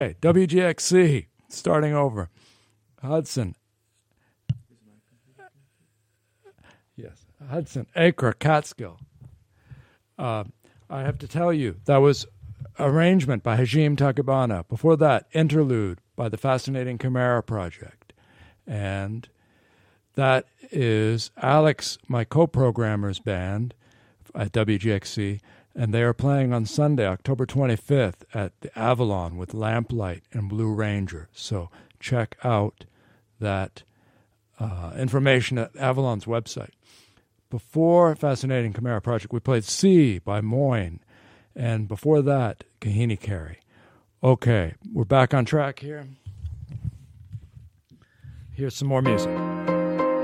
Hey, WGXC, starting over. Hudson. Yes, Hudson, Acre, Catskill. I have to tell you, that was arrangement by Hajim Takabana. Before that, Interlude by the Fascinating Chimera Project. And that is Alex, my co-programmer's band at WGXC, and they are playing on Sunday, October 25th at the Avalon with Lamplight and Blue Ranger. So check out that information at Avalon's website. Before Fascinating Chimera Project, we played Sea by Moyne, and before that, Kahini Carey. Okay, we're back on track here. Here's some more music.